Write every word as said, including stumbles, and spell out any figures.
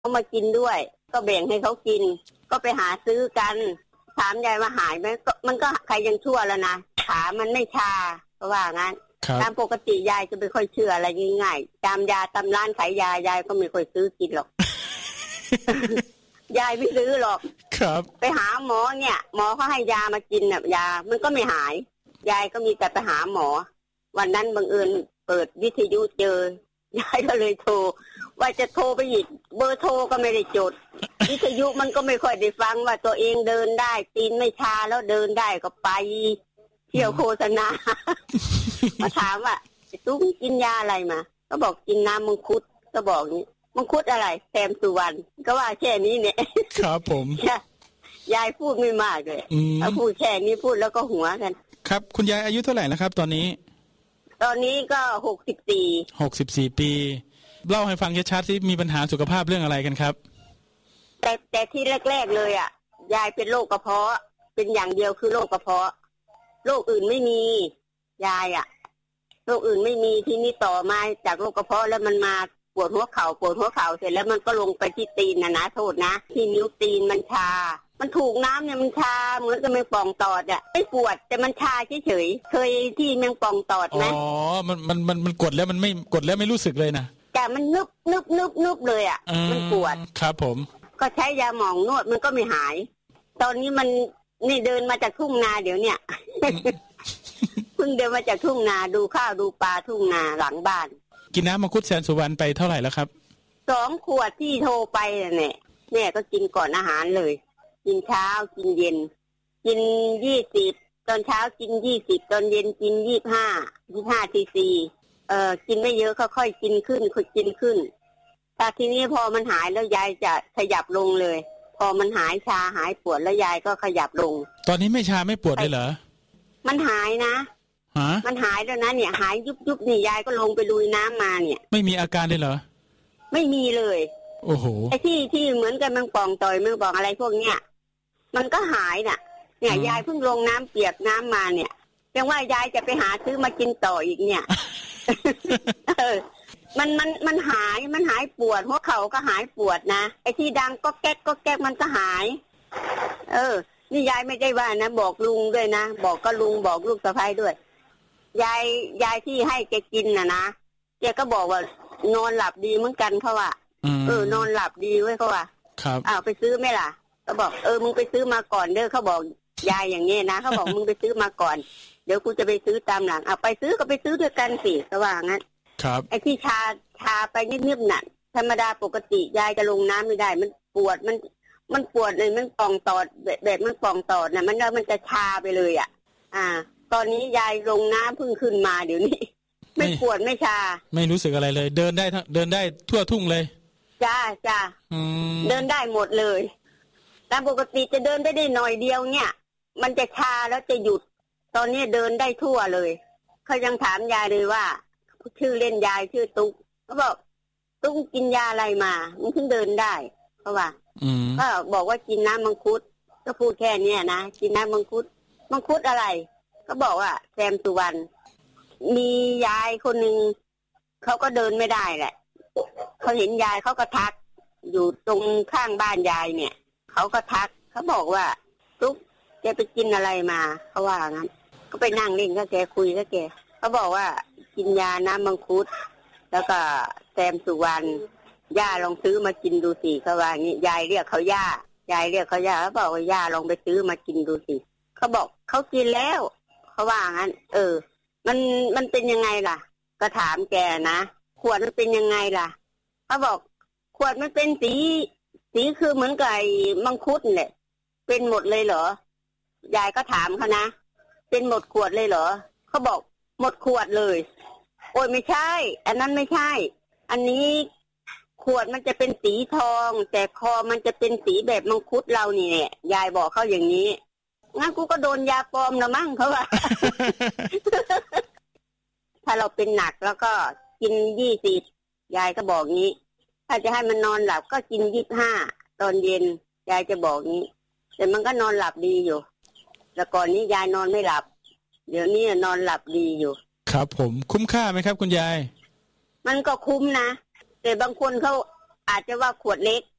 เขามากินด้วยก็แบ่งให้เขากินก็ไปหาซื้อกันถามยายว่าหายไหมมันก็ใครยังชั่วแล้วนะขามันไม่ชาเพราะว่างั้นตามปกติยายจะไม่ค่อยเชื่ออะไรง่ายๆตามยาตามร้านขายยายายก็ไม่ค่อยซื้อกินหรอก ยายไม่ซื้อหรอกครับไปหาหมอเนี่ยหมอเขาให้ยามากินน่ะยามันก็ไม่หายยายก็มีแต่ไปหาหมอวันนั้นบังเอิญเปิดวิทยุเจอยายก็เลยโทรว่าจะโทรไปอีกเบอร์โทรก็ไม่ได้จด วิทยุมันก็ไม่ค่อยได้ฟังว่าตัวเองเดินได้ตีนไม่ชาแล้วเดินได้ก็ไปเที่ยวโฆษณา มาถามว่าตุ้มกินยาอะไรมาก็บอกกินน้ำมังคุดก็บอกนี้มังคุดอะไรแซมสุวรรณก็ว่าแค่นี้เนี่ยครับผมยายพูดไม่มากเลยถ้าพูดแค่นี้พูดแล้วก็หัวกันครับคุณยายอายุเท่าไหร่แล้วครับตอนนี้ตอนนี้ก็หกสิบสี่หกสิบสี่ปีเล่าให้ฟังชัดๆสิมีปัญหาสุขภาพเรื่องอะไรกันครับแต่แต่ที่แรกๆเลยอ่ะยายเป็นโรคกระเพาะเป็นอย่างเดียวคือโรคกระเพาะโรคอื่นไม่มียายอ่ะโรคอื่นไม่มีที่นี่ต่อมาจากโรคกระเพาะแล้วมันมาปวดหัวเข่าปวดหัวเข่าเสร็จแล้วมันก็ลงไปที่ตีนนะนะโทษนะที่นิ้วตีนมันชามันถูกน้ำเนี่ยมันชาเหมือนกับแมงป่องตอดอ่ะไม่ปวดแต่มันชาเฉยๆเคยที่แมงป่องตอดไหมอ๋อมันมันมันมันกดแล้วมันไม่กดแล้วไม่รู้สึกเลยนะแต่มันนึบนึบนึบนึบเลยอ่ะมันปวดครับผมก็ใช้ยาหมองนวดมันก็ไม่หายตอนนี้มันนี่เดินมาจากทุ่งนาเดี๋ยวเนี่ย เพิ่งเดินมาจากทุ่งนาดูข้าวดูปลาทุ่งนาหลังบ้านกินน้ำมังคุดแสนสุวรรณไปเท่าไหร่แล้วครับสองขวดที่โทรไปเนี่ยแม่ก็กินก่อนอาหารเลยกินเช้ากินเย็นกินยี่สิบตอนเช้ากินยี่สิบตอนเย็นกินยี่สิบห้ายี่สิบห้าซีซีเอ่อกินไม่เยอะค่อยๆกินขึ้นค่อยกินขึ้นแต่ทีนี้พอมันหายแล้วยายจะขยับลงเลยพอมันหายชาหายปวดแล้วยายก็ขยับลงตอนนี้ไม่ชาไม่ปวดเลยเหรอมันหายนะฮะมันหายแล้วนะเนี่ยหายยุบยุบนี่ยายก็ลงไปลุยน้ำมาเนี่ยไม่มีอาการเลยเหรอไม่มีเลยโอ้โหไอ้ที่ที่เหมือนกันแมงป่องต่อยแมงป่องอะไรพวกเนี้ยมันก็หายน่ะเนี่ยยายเพิ่งลงน้ำเปียกน้ำมาเนี่ยแปลว่ายายจะไปหาซื้อมากินต่ออีกเนี่ย เออมันมันมันหายมันหายปวดหัวเข่าก็หายปวดนะไอ้ที่ดังก็แก๊กก็แก๊กมันก็หายเออนี่ยายไม่ได้ว่านะบอกลุงด้วยนะบอกก็ลุงบอกลูกสะใภ้ด้วยยายยายที่ให้แกกินน่ะนะแกก็บอกว่านอนหลับดีเหมือนกันเขาว่าเออนอนหลับดีเว้ยเขาว่าครับอ้าวไปซื้อไหมล่ะก็บอกเออมึงไปซื้อมาก่อนเด้อเขาบอกยายอย่างเงี้ยนะเขาบอกมึงไปซื้อมาก่อนเดี๋ยวกูจะไปซื้อตามหลังเอาไปซื้อก็ไปซื้อด้วยกันสิเขาว่างั้นครับไอ้ที่ชาชาไปนิดๆน่ะธรรมดาปกติยายจะลงน้ำไม่ได้มันปวดมันมันปวดเลยมันป่องตอดแบบแบบมันป่องตอดน่ะมันแล้วมันจะชาไปเลยอ่ะอ่าตอนนี้ยายลงน้ำเพิ่งขึ้นมาเดี๋ยวนี้ไม่ปวดไม่ชาไม่รู้สึกอะไรเลยเดินได้เดินได้ทั่วทุ่งเลยจ้าจ้าเดินได้หมดเลยตามปกติจะเดินได้ได้หน่อยเดียวเนี่ยมันจะชาแล้วจะหยุดตอนนี้เดินได้ทั่วเลยเขายังถามยายเลยว่าชื่อเล่นยายชื่อตุ๊กเขาบอกตุ๊กกินยาอะไรมามันถึงเดินได้เขาว่าก็บอกว่ากินน้ำมังคุดก็พูดแค่นี้นะกินน้ำมังคุดมังคุดอะไรก็บอกว่าแซมสุวรรณมียายคนหนึ่งเขาก็เดินไม่ได้แหละเขาเห็นยายเขาก็ทักอยู่ตรงข้างบ้านยายเนี่ยเขาก็ทักเขาบอกว่าตุ๊กแกไปกินอะไรมาเขาว่างั้นก็ไปนั่งเล่นกับแกคุยกับแกเขาบอกว่ากินยาน้ำมังคุดแล้วก็แซมสุวรรณย่าลองซื้อมากินดูสิเขาว่างี้ยายเรียกเขาย่ายายเรียกเขาย่าเขาบอกว่าย่าลองไปซื้อมากินดูสิเขาบอกเขากินแล้วเขาว่างั้นเออมันมันเป็นยังไงล่ะก็ถามแกนะขวดมันเป็นยังไงล่ะเขาบอกขวดมันเป็นสีสีคือเหมือนกับมังคุดเนี่ยเป็นหมดเลยเหรอยายก็ถามเขานะเป็นหมดขวดเลยเหรอเขาบอกหมดขวดเลยโอ้ยไม่ใช่อันนั้นไม่ใช่อันนี้ขวดมันจะเป็นสีทองแต่คอมันจะเป็นสีแบบมังคุดเรานี่แหละยายบอกเขาอย่างนี้งั้นกูก็โดนยาปลอมแล้วมั้งเขาว่า ถ้าเราเป็นหนักแล้วก็กินยี่สิบยายก็บอกงี้ถ้าจะให้มันนอนหลับก็กินยี่สิบห้าตอนเย็นยายจะบอกงี้แต่มันก็นอนหลับดีอยู่แต่ก่อนนี้ยายนอนไม่หลับเดี๋ยวนี้นอนหลับดีอยู่ครับผมคุ้มค่าไหมครับคุณยายมันก็คุ้มนะแต่บางคนเขาอาจจะว่าขวดเล็ก